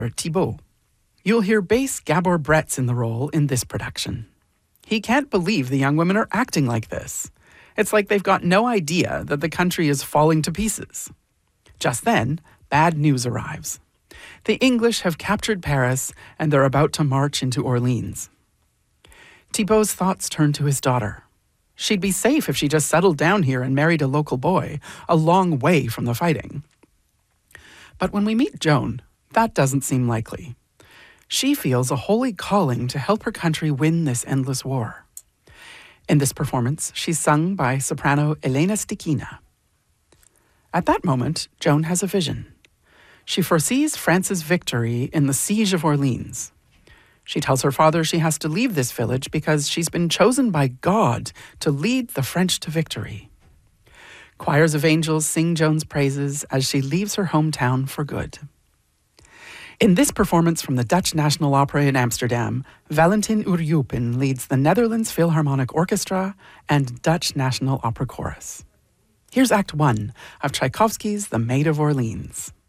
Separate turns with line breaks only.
Thibault. You'll hear bass Gabor Bretz in the role in this production. He can't believe the young women are acting like this. It's like they've got no idea that the country is falling to pieces. Just then, bad news arrives. The English have captured Paris and they're about to march into Orleans. Thibault's thoughts turn to his daughter. She'd be safe if she just settled down here and married a local boy, a long way from the fighting. But when we meet Joan, that doesn't seem likely. She feels a holy calling to help her country win this endless war. In this performance, she's sung by soprano Elena Stichina. At that moment, Joan has a vision. She foresees France's victory in the siege of Orleans. She tells her father she has to leave this village because she's been chosen by God to lead the French to victory. Choirs of angels sing Joan's praises as she leaves her hometown for good. In this performance from the Dutch National Opera in Amsterdam, Valentin Urjupin leads the Netherlands Philharmonic Orchestra and Dutch National Opera Chorus. Here's Act 1 of Tchaikovsky's The Maid of Orleans.